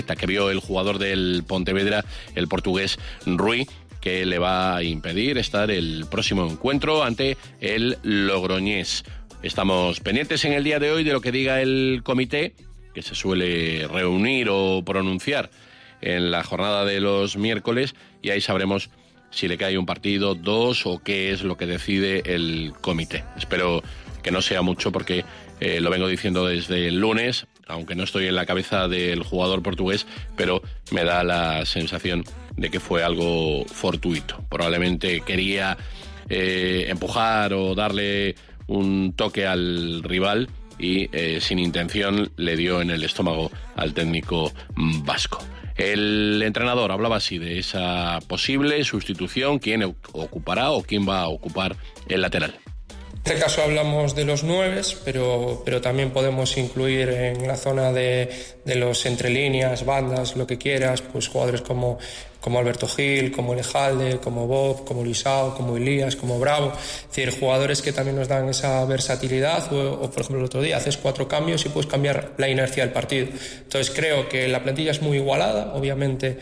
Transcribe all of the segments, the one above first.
que vio el jugador del Pontevedra, el portugués Rui, que le va a impedir estar el próximo encuentro ante el Logroñés. Estamos pendientes en el día de hoy de lo que diga el comité, que se suele reunir o pronunciar en la jornada de los miércoles, y ahí sabremos si le cae un partido, 2, o qué es lo que decide el comité. Espero que no sea mucho, porque lo vengo diciendo desde el lunes, aunque no estoy en la cabeza del jugador portugués, pero me da la sensación de que fue algo fortuito. Probablemente quería empujar o darle un toque al rival y sin intención le dio en el estómago al técnico vasco. El entrenador hablaba así de esa posible sustitución, quién ocupará o quién va a ocupar el lateral. En este caso hablamos de los 9, pero también podemos incluir en la zona de los entrelíneas, bandas, lo que quieras, pues jugadores como Alberto Gil, como Lejalde, como Bob, como Luisao, como Elías, como Bravo. Es decir, jugadores que también nos dan esa versatilidad, o por ejemplo el otro día haces 4 cambios y puedes cambiar la inercia del partido. Entonces creo que la plantilla es muy igualada, obviamente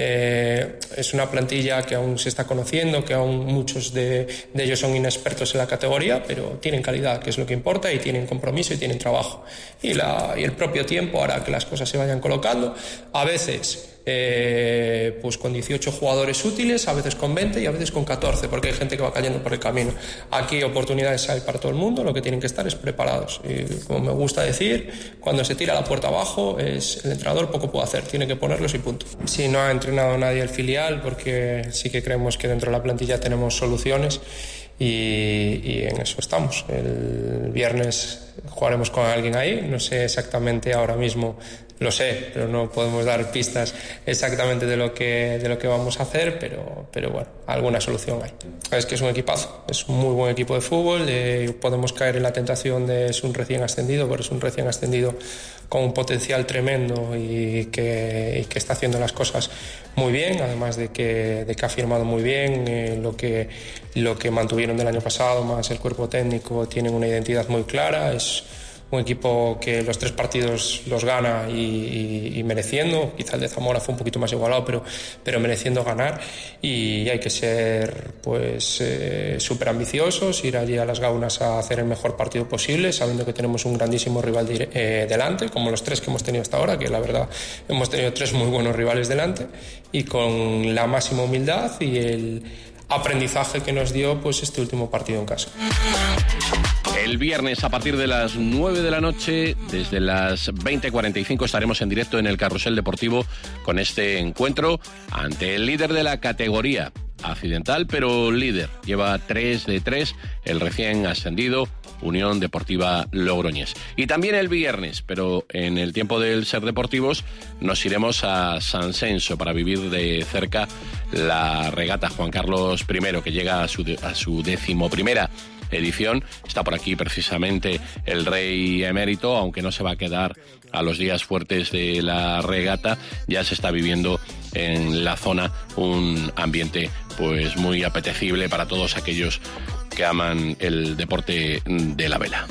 es una plantilla que aún se está conociendo, que aún muchos de ellos son inexpertos en la categoría, pero tienen calidad, que es lo que importa, y tienen compromiso y tienen trabajo. Y el propio tiempo hará que las cosas se vayan colocando. A veces pues con 18 jugadores útiles, a veces con 20 y a veces con 14, porque hay gente que va cayendo por el camino. Aquí oportunidades hay para todo el mundo, lo que tienen que estar es preparados. Y como me gusta decir, cuando se tira la puerta abajo, el entrenador poco puede hacer, tiene que ponerlos y punto. Si no ha entrenado nadie el filial, porque sí que creemos que dentro de la plantilla tenemos soluciones, y en eso estamos. El viernes jugaremos con alguien ahí, no sé exactamente ahora mismo, lo sé, pero no podemos dar pistas exactamente de lo que vamos a hacer, pero bueno, alguna solución hay. Es que es un equipazo, es un muy buen equipo de fútbol, podemos caer en la tentación de es un recién ascendido, pero es un recién ascendido con un potencial tremendo y que está haciendo las cosas muy bien, además de que ha firmado muy bien lo que mantuvieron del año pasado, más el cuerpo técnico, tienen una identidad muy clara. Es un equipo que los 3 partidos los gana y mereciendo. Quizá el de Zamora fue un poquito más igualado, pero mereciendo ganar, y hay que ser pues súper ambiciosos, ir allí a las Gaunas a hacer el mejor partido posible, sabiendo que tenemos un grandísimo rival delante, como los 3 que hemos tenido hasta ahora, que la verdad hemos tenido 3 muy buenos rivales delante, y con la máxima humildad y el aprendizaje que nos dio pues este último partido en casa. El viernes a partir de las 9 de la noche, desde las 20:45 estaremos en directo en el Carrusel Deportivo con este encuentro ante el líder de la categoría, accidental pero líder. Lleva 3 de 3 el recién ascendido Unión Deportiva Logroñés. Y también el viernes, pero en el tiempo del Ser Deportivos, nos iremos a San Censo para vivir de cerca la regata Juan Carlos I, que llega a su 11ª edición. Está por aquí precisamente el rey emérito, aunque no se va a quedar a los días fuertes de la regata. Ya se está viviendo en la zona un ambiente pues muy apetecible para todos aquellos que aman el deporte de la vela.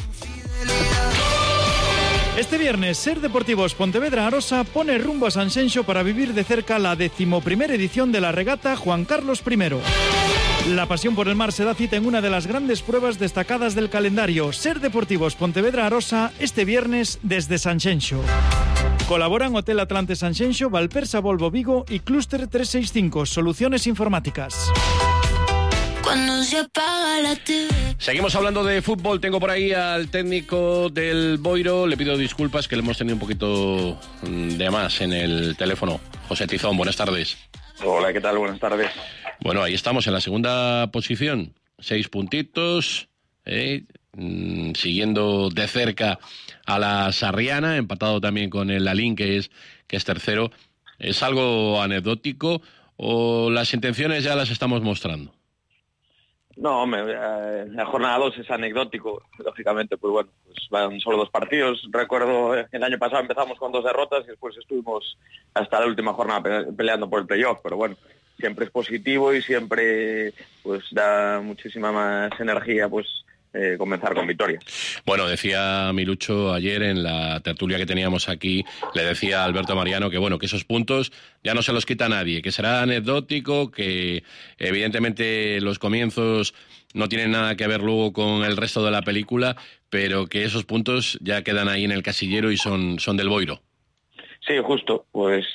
Este viernes, Ser Deportivos Pontevedra Arosa pone rumbo a San Xenxo para vivir de cerca la 11ª edición de la regata Juan Carlos I. La pasión por el mar se da cita en una de las grandes pruebas destacadas del calendario. Ser Deportivos Pontevedra Arosa este viernes desde San Xenxo. Colaboran Hotel Atlante San Xenxo, Valpersa Volvo Vigo y Clúster 365, Soluciones Informáticas. Cuando se apaga la TV. Seguimos hablando de fútbol. Tengo por ahí al técnico del Boiro. Le pido disculpas que le hemos tenido un poquito de más en el teléfono. José Tizón, buenas tardes. Hola, ¿qué tal? Buenas tardes. Bueno, ahí estamos en la segunda posición. 6 puntitos, siguiendo de cerca a la Sarriana, empatado también con el Lalín, que es tercero. ¿Es algo anecdótico o las intenciones ya las estamos mostrando? No, la jornada 2 es anecdótico, lógicamente, pues bueno, pues van solo 2 partidos. Recuerdo el año pasado empezamos con 2 derrotas y después estuvimos hasta la última jornada peleando por el playoff, pero bueno, siempre es positivo y siempre pues da muchísima más energía pues comenzar con victoria. Bueno, decía Milucho ayer en la tertulia que teníamos aquí, le decía a Alberto Mariano que bueno, que esos puntos ya no se los quita nadie, que será anecdótico, que evidentemente los comienzos no tienen nada que ver luego con el resto de la película, pero que esos puntos ya quedan ahí en el casillero y son del Boiro. Sí, justo, pues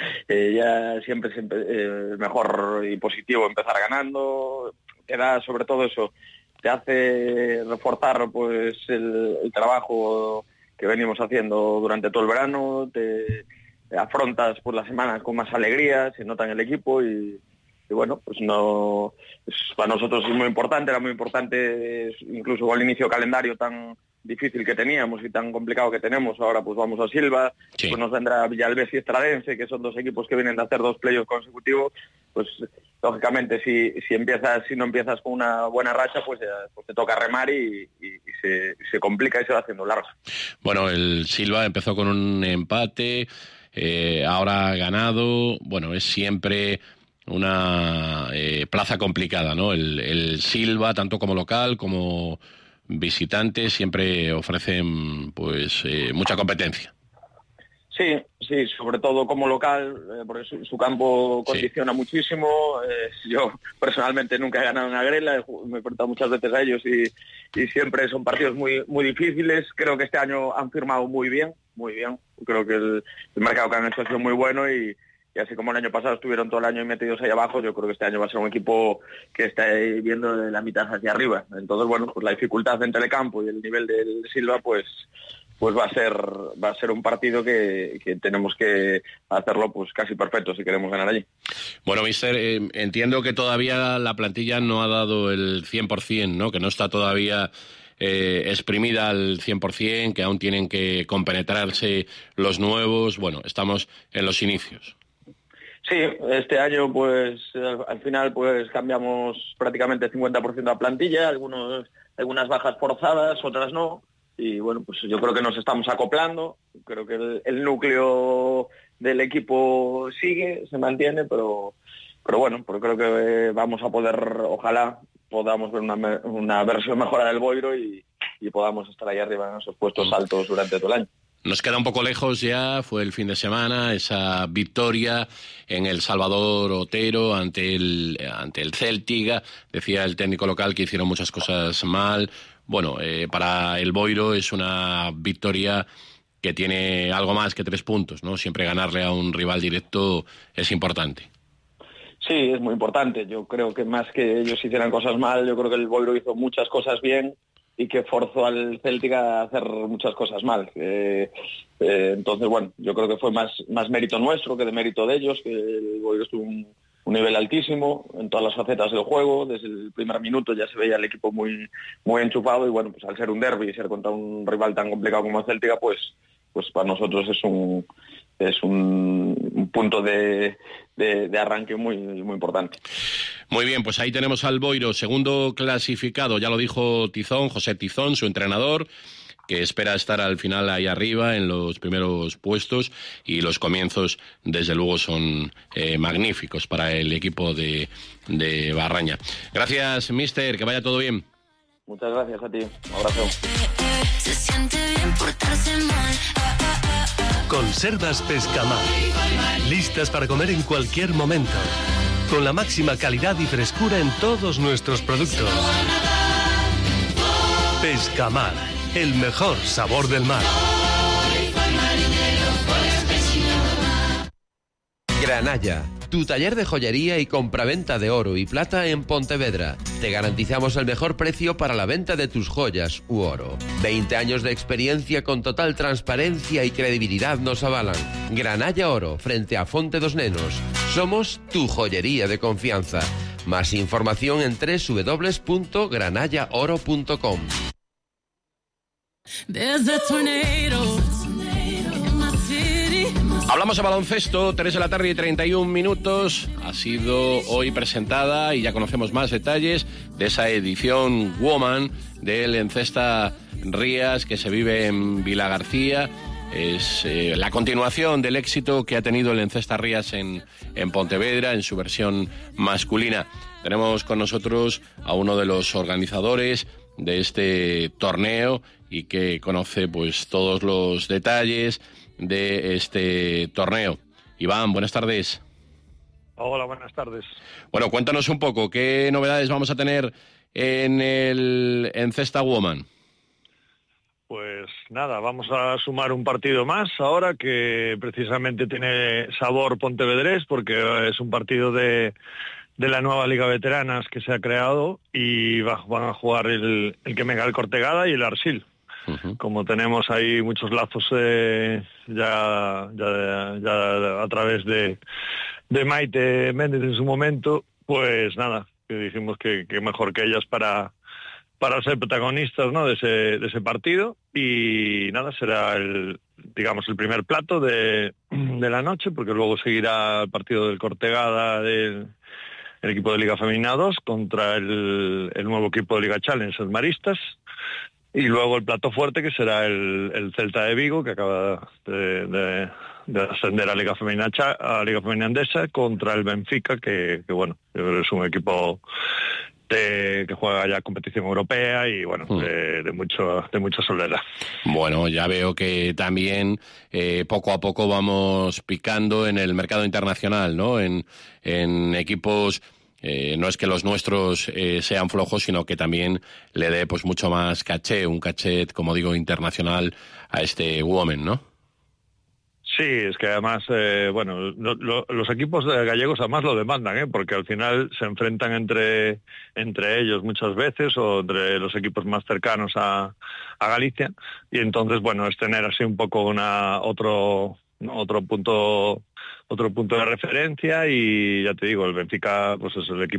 ya siempre mejor y positivo empezar ganando, te da sobre todo eso, te hace reforzar pues el trabajo que venimos haciendo durante todo el verano, te afrontas pues las semanas con más alegría, se nota en el equipo y bueno, pues no, pues para nosotros es muy importante, era muy importante incluso con el inicio de calendario tan difícil que teníamos y tan complicado que tenemos. Ahora pues vamos a Silva, sí. Pues nos vendrá Villalbés y Estradense, que son dos equipos que vienen de hacer 2 playoffs consecutivos. Pues lógicamente si no empiezas con una buena racha, pues te toca remar y se complica y se va haciendo largo. Bueno, el Silva empezó con un empate, ahora ha ganado. Bueno, es siempre una plaza complicada, ¿no? El Silva, tanto como local como visitantes, siempre ofrecen pues mucha competencia. Sí, sobre todo como local, porque su campo condiciona muchísimo. Yo personalmente nunca he ganado en Agrela, me he enfrentado muchas veces a ellos y siempre son partidos muy, muy difíciles. Creo que este año han firmado muy bien. Creo que el mercado que han hecho ha sido muy bueno y así como el año pasado estuvieron todo el año metidos ahí abajo, yo creo que este año va a ser un equipo que está ahí viendo de la mitad hacia arriba. Entonces, bueno, pues la dificultad entre el campo y el nivel del Silva, pues va a ser un partido que tenemos que hacerlo pues casi perfecto si queremos ganar allí. Bueno, míster, entiendo que todavía la plantilla no ha dado el 100%, ¿no? Que no está todavía exprimida al 100%, que aún tienen que compenetrarse los nuevos. Bueno, estamos en los inicios. Sí, este año pues al final pues cambiamos prácticamente 50% de la plantilla, algunas bajas forzadas, otras no, y bueno, pues yo creo que nos estamos acoplando, creo que el núcleo del equipo se mantiene, pero bueno, pues creo que vamos a poder, ojalá podamos ver una versión mejorada del Boiro y podamos estar ahí arriba en esos puestos altos durante todo el año. Nos queda un poco lejos ya, fue el fin de semana, esa victoria en el Salvador Otero ante el Céltiga. Decía el técnico local que hicieron muchas cosas mal. Bueno, para el Boiro es una victoria que tiene algo más que 3 puntos, ¿no? Siempre ganarle a un rival directo es importante. Sí, es muy importante. Yo creo que más que ellos hicieran cosas mal, yo creo que el Boiro hizo muchas cosas bien y que forzó al Celtic a hacer muchas cosas mal. Entonces, bueno, yo creo que fue más mérito nuestro que de mérito de ellos, que el Boiro estuvo un nivel altísimo en todas las facetas del juego. Un el primer minuto ya se veía el equipo muy, muy enchufado y bueno, pues al ser un derbi y ser contra un rival tan complicado como el Celtic, pues para nosotros es un punto de arranque muy, muy importante. Muy bien, pues ahí tenemos al Boiro, segundo clasificado, ya lo dijo Tizón, José Tizón, su entrenador, que espera estar al final ahí arriba en los primeros puestos y los comienzos desde luego son magníficos para el equipo de Barraña. Gracias, míster, que vaya todo bien. Muchas gracias a ti, un abrazo. Se siente bien portarse mal. Conservas Pescamar, listas para comer en cualquier momento, con la máxima calidad y frescura en todos nuestros productos. Pescamar, el mejor sabor del mar. Granalla, tu taller de joyería y compraventa de oro y plata en Pontevedra. Te garantizamos el mejor precio para la venta de tus joyas u oro. 20 años de experiencia con total transparencia y credibilidad nos avalan. Granalla Oro, frente a Fonte dos Nenos. Somos tu joyería de confianza. Más información en www.granallaoro.com. Hablamos de baloncesto, 3 de la tarde y 31 minutos. Ha sido hoy presentada y ya conocemos más detalles de esa edición Woman del Encesta Rías que se vive en Vilagarcía. Es la continuación del éxito que ha tenido el Encesta Rías en Pontevedra en su versión masculina. Tenemos con nosotros a uno de los organizadores de este torneo y que conoce pues todos los detalles de este torneo. Iván, buenas tardes. Hola, buenas tardes. Bueno, cuéntanos un poco, ¿qué novedades vamos a tener en Cesta Woman? Pues nada, vamos a sumar un partido más ahora que precisamente tiene sabor pontevedrés porque es un partido de la nueva Liga Veteranas que se ha creado y van a jugar el Quemega el Cortegada y el Arsil. Como tenemos ahí muchos lazos ya a través de Maite Méndez en su momento, pues nada, que dijimos que mejor que ellas para ser protagonistas, ¿no?, de ese partido. Y nada, será el primer plato de la noche, porque luego seguirá el partido del Cortegada el equipo de Liga Femenina 2 contra el nuevo equipo de Liga Challenge, el Maristas. Y luego el plato fuerte, que será el Celta de Vigo, que acaba de ascender a Liga Femenina Endesa, contra el Benfica, que bueno, es un equipo que juega ya competición europea y bueno, de mucha soledad. Bueno, ya veo que también poco a poco vamos picando en el mercado internacional, ¿no? En equipos. No es que los nuestros sean flojos, sino que también le dé pues mucho más caché, un cachet, como digo, internacional a este Women, ¿no? Sí, es que además, los equipos gallegos además lo demandan, porque al final se enfrentan entre ellos muchas veces, o entre los equipos más cercanos a Galicia, y entonces, bueno, es tener así un poco otro punto de referencia. Y ya te digo, el Benfica pues es el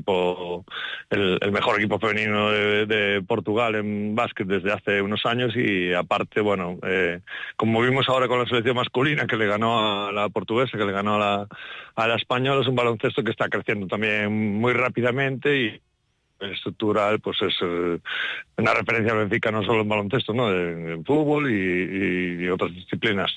mejor equipo femenino de Portugal en básquet desde hace unos años, y aparte, bueno, como vimos ahora con la selección masculina que le ganó a la portuguesa, que le ganó a la española, es un baloncesto que está creciendo también muy rápidamente y estructural, pues es una referencia al Benfica no solo en baloncesto, ¿no?, en fútbol y otras disciplinas.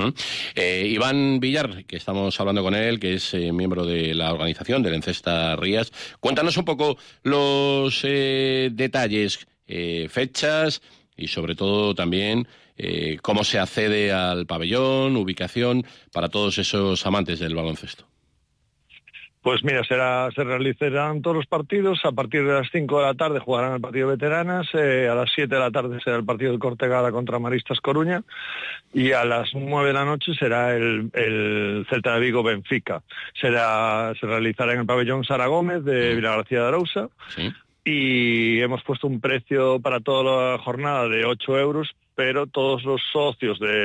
Iván Villar, que estamos hablando con él, que es miembro de la organización del Encesta Rías. Cuéntanos un poco los detalles, fechas y sobre todo también cómo se accede al pabellón, ubicación para todos esos amantes del baloncesto. Pues mira, se realizarán todos los partidos. A partir de las 5 de la tarde jugarán el partido de veteranas, a las 7 de la tarde será el partido del Cortegada contra Maristas Coruña, y a las 9 de la noche será el Celta de Vigo Benfica. Se realizará en el pabellón Sara Gómez de Vilagarcía de Arousa. Sí. Y hemos puesto un precio para toda la jornada de 8 euros, pero todos los socios de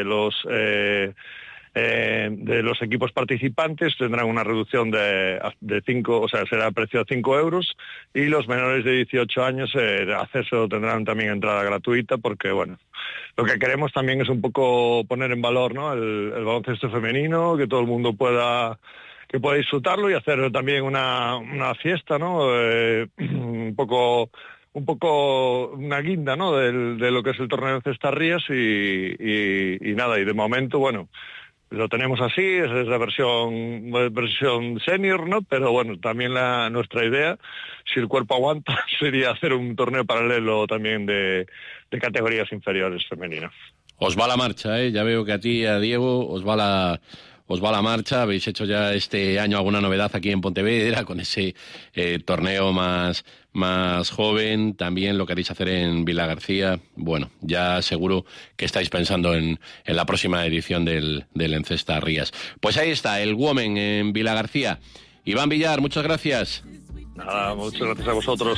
los equipos participantes tendrán una reducción de 5, o sea, será a precio de 5 euros, y los menores de 18 años acceso tendrán también entrada gratuita, porque bueno, lo que queremos también es un poco poner en valor, ¿no?, el baloncesto femenino, que todo el mundo pueda disfrutarlo y hacer también una fiesta, ¿no?, un poco una guinda, ¿no?, de lo que es el torneo de Cesta Rías y nada, y de momento, bueno, lo tenemos así, esa es la versión senior, ¿no? Pero bueno, también nuestra idea, si el cuerpo aguanta, sería hacer un torneo paralelo también de categorías inferiores femeninas. Os va la marcha, ¿eh? Ya veo que a ti y a Diego os va la marcha. Habéis hecho ya este año alguna novedad aquí en Pontevedra con ese torneo más joven. También lo queréis hacer en Vilagarcía. Bueno, ya seguro que estáis pensando en la próxima edición del Encesta Rías. Pues ahí está, el Women en Vilagarcía. Iván Villar, muchas gracias. Nada, muchas gracias a vosotros.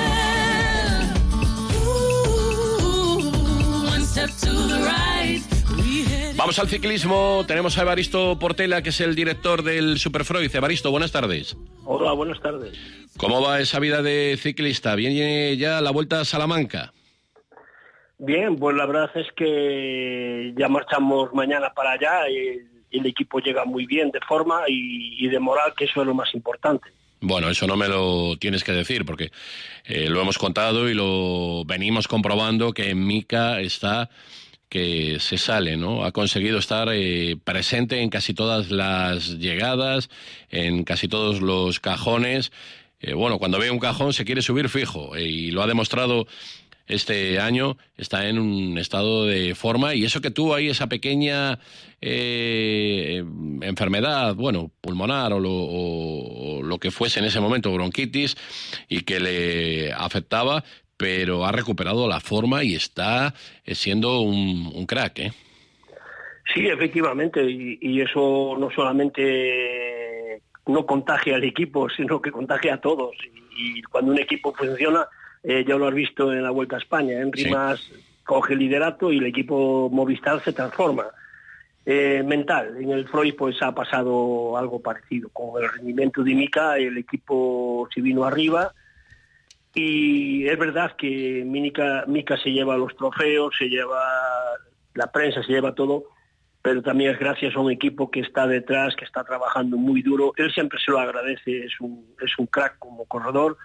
Vamos al ciclismo. Tenemos a Evaristo Portela, que es el director del Superfroid. Evaristo, buenas tardes. Hola, buenas tardes. ¿Cómo va esa vida de ciclista? ¿Viene ya la Vuelta a Salamanca? Bien, pues la verdad es que ya marchamos mañana para allá y el equipo llega muy bien de forma y de moral, que eso es lo más importante. Bueno, eso no me lo tienes que decir, porque lo hemos contado y lo venimos comprobando, que Mika está que se sale, ¿no? Ha conseguido estar presente en casi todas las llegadas, en casi todos los cajones. Bueno, cuando ve un cajón se quiere subir fijo, y lo ha demostrado este año está en un estado de forma, y eso que tuvo ahí esa pequeña enfermedad, bueno, pulmonar o lo que fuese en ese momento, bronquitis, y que le afectaba, pero ha recuperado la forma y está siendo un crack, ¿eh? Sí, efectivamente, y eso no solamente no contagia al equipo, sino que contagia a todos. Y cuando un equipo funciona, ya lo has visto en la Vuelta a España, Henry Mas coge el liderato y el equipo Movistar se transforma. Mental, en el Freud pues ha pasado algo parecido. Con el rendimiento de Mika, el equipo se vino arriba, y es verdad que Mika se lleva los trofeos, se lleva la prensa, se lleva todo, pero también es gracias a un equipo que está detrás, que está trabajando muy duro. Él siempre se lo agradece, es un crack como corredor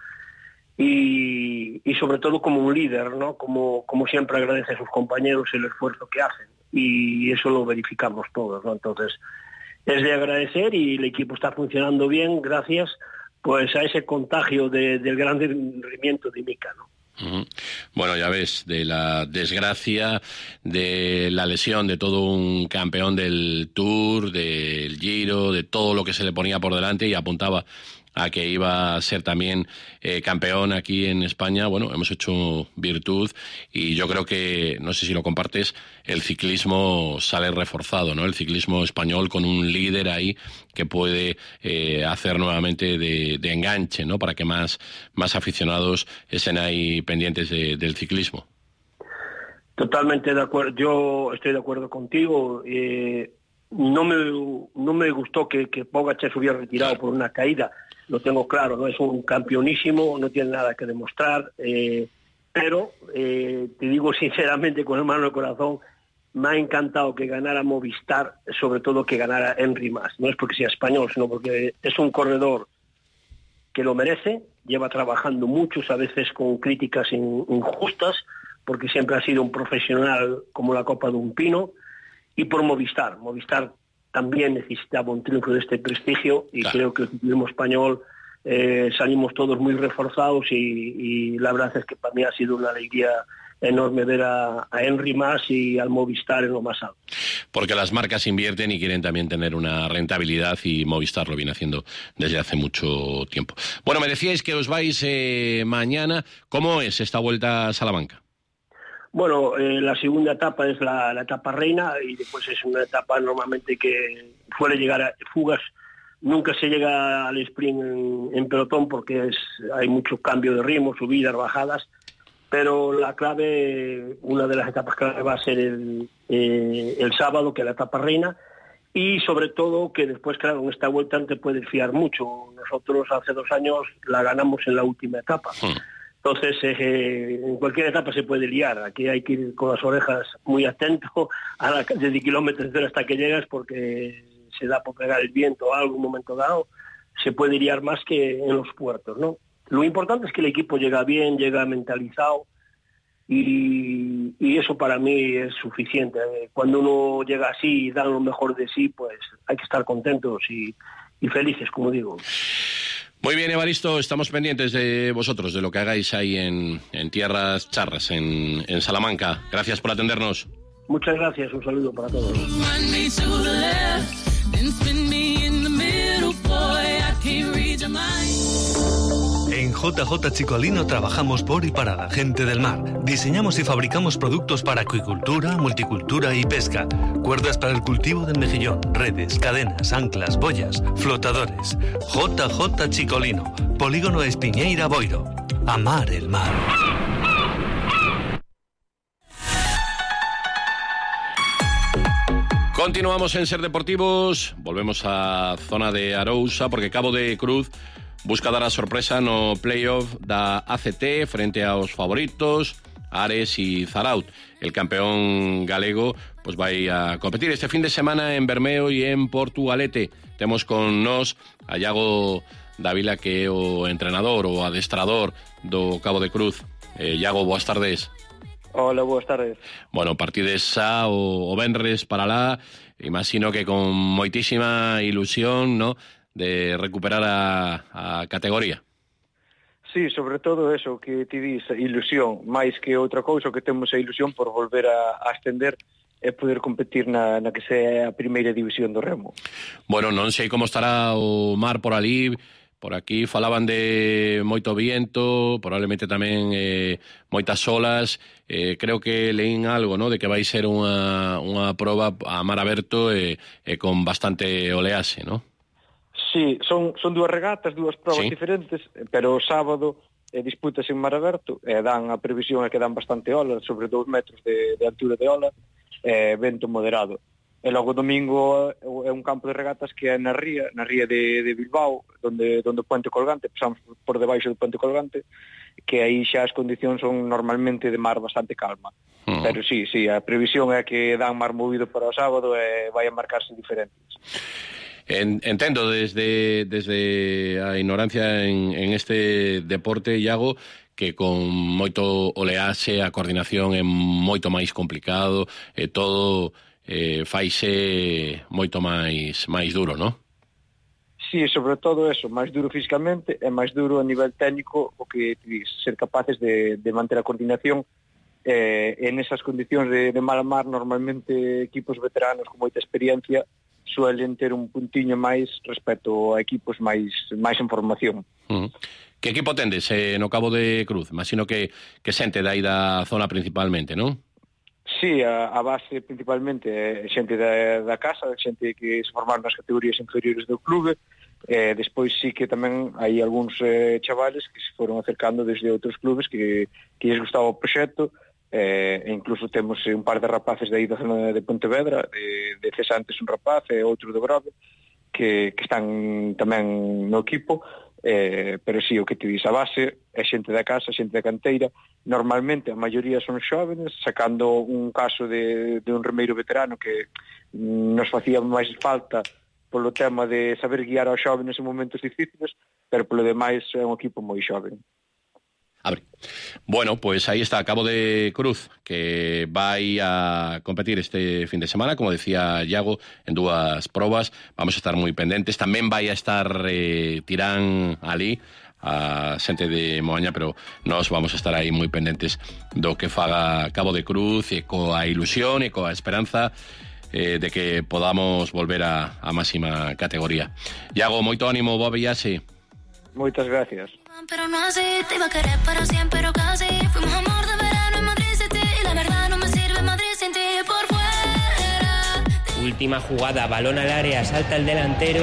y sobre todo como un líder, ¿no? Como siempre agradece a sus compañeros el esfuerzo que hacen, y eso lo verificamos todos, ¿no? Entonces es de agradecer, y el equipo está funcionando bien gracias pues a ese contagio del gran rendimiento de Mika, ¿no? Bueno, ya ves, de la desgracia, de la lesión de todo un campeón del Tour, del Giro, de todo lo que se le ponía por delante, y apuntaba a que iba a ser también campeón aquí en España. Bueno, hemos hecho virtud, y yo creo que, no sé si lo compartes, el ciclismo sale reforzado, ¿no? El ciclismo español, con un líder ahí que puede hacer nuevamente de enganche, ¿no? Para que más aficionados estén ahí pendientes del ciclismo. Totalmente de acuerdo, yo estoy de acuerdo contigo. No me gustó que Pogačar se hubiera retirado por una caída. Lo tengo claro, no es un campeonísimo, no tiene nada que demostrar, pero te digo sinceramente, con el mano en el corazón, me ha encantado que ganara Movistar, sobre todo que ganara Henry Mas. No es porque sea español, sino porque es un corredor que lo merece, lleva trabajando muchos, a veces con críticas injustas, porque siempre ha sido un profesional como la copa de un pino, y por Movistar. Movistar también necesitaba un triunfo de este prestigio, y creo que el ciclismo español salimos todos muy reforzados, y la verdad es que para mí ha sido una alegría enorme ver a Henry Mas y al Movistar en lo más alto. Porque las marcas invierten y quieren también tener una rentabilidad, y Movistar lo viene haciendo desde hace mucho tiempo. Bueno, me decíais que os vais mañana. ¿Cómo es esta Vuelta a Salamanca? Bueno, la segunda etapa es la etapa reina, y después es una etapa normalmente que suele llegar a fugas. Nunca se llega al sprint en pelotón, porque hay mucho cambio de ritmo, subidas, bajadas, pero la clave, una de las etapas clave va a ser el sábado, que es la etapa reina, y sobre todo que después, claro, en esta vuelta no te puedes fiar mucho. Nosotros hace 2 años la ganamos en la última etapa. Entonces, en cualquier etapa se puede liar. Aquí hay que ir con las orejas muy atento a la calle de kilómetros hasta que llegas, porque se da por pegar el viento a algún momento dado. Se puede liar más que en los puertos, ¿no? Lo importante es que el equipo llega bien, llega mentalizado, y eso para mí es suficiente. Cuando uno llega así y da lo mejor de sí, pues hay que estar contentos y felices, como digo. Muy bien, Evaristo, estamos pendientes de vosotros, de lo que hagáis ahí en Tierras Charras, en Salamanca. Gracias por atendernos. Muchas gracias, un saludo para todos. En JJ Chicolino trabajamos por y para la gente del mar. Diseñamos y fabricamos productos para acuicultura, multicultura y pesca. Cuerdas para el cultivo del mejillón, redes, cadenas, anclas, boyas, flotadores. JJ Chicolino, Polígono Espiñeira Boiro. Amar el mar. Continuamos en Ser Deportivos, volvemos a zona de Arousa, porque Cabo de Cruz busca dar a sorpresa no playoff da ACT frente aos favoritos Ares y Zaraut. El campeón galego pues vai a competir este fin de semana en Bermeo e en Portugalete. Temos con nos a Iago Dávila, que é o entrenador, o adestrador do Cabo de Cruz. Iago, boas tardes. Hola, boas tardes. Bueno, partides xa o venres para lá, imagino que con moitísima ilusión, ¿no?, de recuperar a categoría. Sí, sobre todo eso que ti dis, ilusión, máis que outra cousa, que temos a ilusión por volver a ascender e poder competir na que sea a primeira división do remo. Bueno, non sei como estará o mar por ali. Por aquí falaban de moito viento, probablemente tamén moitas olas. Creo que leín algo, ¿no?, de que vai ser unha proba a mar aberto e con bastante oleaxe, ¿no? Sí, son dúas regatas, dúas probas diferentes, pero o sábado dispútase en mar aberto, dan a previsión é que dan bastante ola, sobre 2 metros de altura de ola, vento moderado. E logo domingo é un campo de regatas que é na ría de Bilbao, donde o puente colgante, pasamos por debaixo do puente colgante, que aí xa as condicións son normalmente de mar bastante calma. Pero sí, a previsión é que dan mar movido para o sábado e vai a marcarse diferentes. Entendo desde a ignorancia en este deporte, Iago, que con moito oleaxe a coordinación é moito máis complicado e todo faise moito máis duro, non? Sí, sobre todo eso, máis duro físicamente e máis duro a nivel técnico, o que ser capaces de manter a coordinación en esas condicións de mala mar. Normalmente equipos veteranos con moita experiencia suelen ter un puntiño máis respecto a equipos máis en formación. Que equipo tendes no Cabo de Cruz? Imagino que xente dai da zona principalmente, non? Sí, a base principalmente é xente da casa, xente que se formaron nas categorías inferiores do clube. Despois sí que tamén hai algúns chavales que se foron acercando desde outros clubes que lles gustaba o proxecto. Incluso temos un par de rapaces de aí da zona de Pontevedra, de Cesantes un rapaz e outro de Grove, que están tamén no equipo. Pero sí, o que te dis, a base é xente da casa, xente da canteira. Normalmente a maioría son xóvenes, sacando un caso de un remeiro veterano que nos facía máis falta polo tema de saber guiar aos xóvenes en momentos difíciles, pero polo demais é un equipo moi xoven. Bueno, pues ahí está, Cabo de Cruz, que vai a competir este fin de semana, como decía Iago, en 2 probas. Vamos a estar moi pendentes. Tamén vai a estar Tirán ali, a xente de Moaña, pero nós vamos a estar aí moi pendentes do que faga Cabo de Cruz, e coa ilusión e coa esperanza de que podamos volver a máxima categoría. Iago, moito ánimo, boa viaxe. Moitas gracias. Pero no así, te iba a querer para siempre, pero casi fuimos amor de verano en Madrid City, y la verdad no me sirve Madrid sin ti por fuera. Última jugada, balón al área, salta el delantero,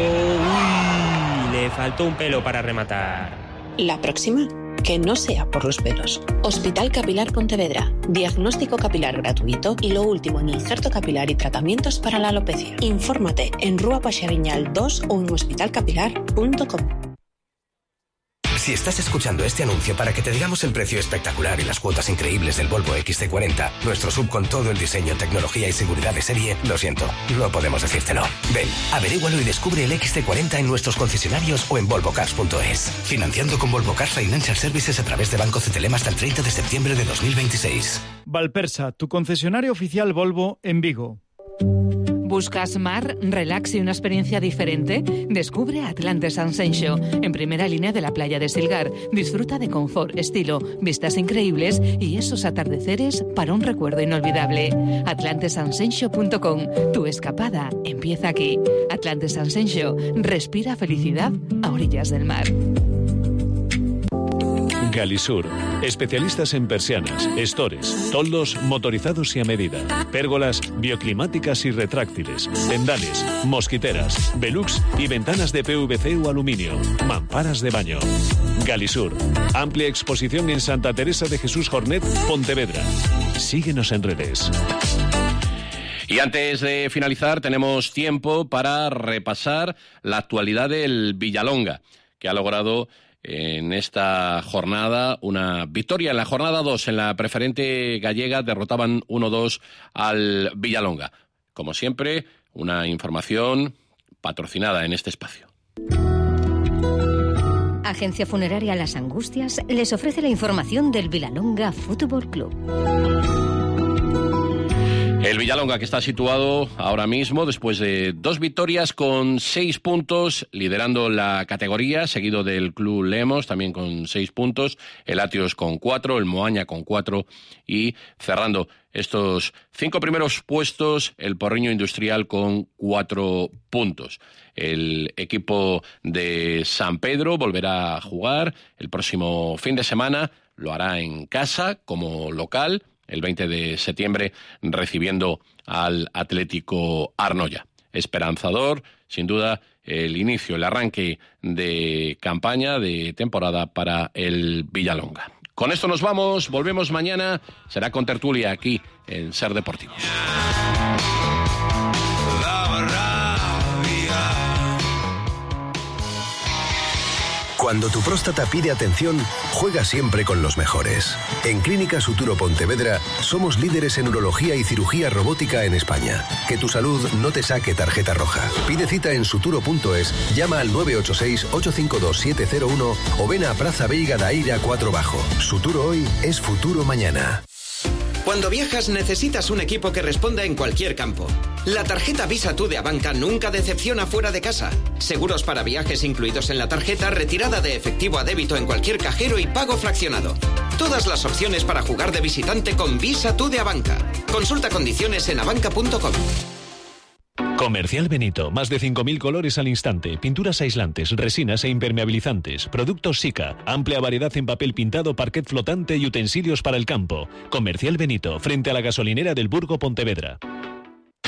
uy, le faltó un pelo para rematar. La próxima, que no sea por los pelos. Hospital Capilar Pontevedra, diagnóstico capilar gratuito y lo último en injerto capilar y tratamientos para la alopecia. Infórmate en Rúa Paxariñal 2 o en hospitalcapilar.com. Si estás escuchando este anuncio para que te digamos el precio espectacular y las cuotas increíbles del Volvo XC40, nuestro sub con todo el diseño, tecnología y seguridad de serie, lo siento, no podemos decírtelo. Ven, averígualo y descubre el XC40 en nuestros concesionarios o en volvocars.es. Financiando con Volvo Cars Financial Services a través de Banco CTLM hasta el 30 de septiembre de 2026. Valpersa, tu concesionario oficial Volvo en Vigo. ¿Buscas mar, relax y una experiencia diferente? Descubre Atlantes Ascenso, en primera línea de la playa de Silgar. Disfruta de confort, estilo, vistas increíbles y esos atardeceres para un recuerdo inolvidable. atlantesansenso.com. Tu escapada empieza aquí. Atlantes Ascenso. Respira felicidad a orillas del mar. Galisur, especialistas en persianas, estores, toldos motorizados y a medida, pérgolas bioclimáticas y retráctiles, tendales, mosquiteras, velux y ventanas de PVC o aluminio, mamparas de baño. Galisur, amplia exposición en Santa Teresa de Jesús Jornet, Pontevedra. Síguenos en redes. Y antes de finalizar, tenemos tiempo para repasar la actualidad del Villalonga, que ha logrado en esta jornada una victoria. En la jornada 2, en la preferente gallega, derrotaban 1-2 al Villalonga. Como siempre, una información patrocinada en este espacio. Agencia Funeraria Las Angustias les ofrece la información del Villalonga Fútbol Club. El Villalonga, que está situado ahora mismo después de 2 victorias con 6 puntos, liderando la categoría, seguido del Club Lemos también con 6 puntos, el Atios con 4, el Moaña con 4 y cerrando estos 5 primeros puestos el Porriño Industrial con 4 puntos. El equipo de San Pedro volverá a jugar el próximo fin de semana, lo hará en casa como local, el 20 de septiembre, recibiendo al Atlético Arnoya. Esperanzador, sin duda, el inicio, el arranque de campaña, de temporada para el Villalonga. Con esto nos vamos, volvemos mañana, será con tertulia aquí en Ser Deportivos. Cuando tu próstata pide atención, juega siempre con los mejores. En Clínica Suturo Pontevedra somos líderes en urología y cirugía robótica en España. Que tu salud no te saque tarjeta roja. Pide cita en suturo.es, llama al 986-852-701 o ven a Praza Veiga da Eira 4 Bajo. Suturo hoy es futuro mañana. Cuando viajas necesitas un equipo que responda en cualquier campo. La tarjeta Visa Tú de Abanca nunca decepciona fuera de casa. Seguros para viajes incluidos en la tarjeta, retirada de efectivo a débito en cualquier cajero y pago fraccionado. Todas las opciones para jugar de visitante con Visa Tú de Abanca. Consulta condiciones en abanca.com. Comercial Benito, más de 5.000 colores al instante, pinturas aislantes, resinas e impermeabilizantes, productos Sika, amplia variedad en papel pintado, parquet flotante y utensilios para el campo. Comercial Benito, frente a la gasolinera del Burgo Pontevedra.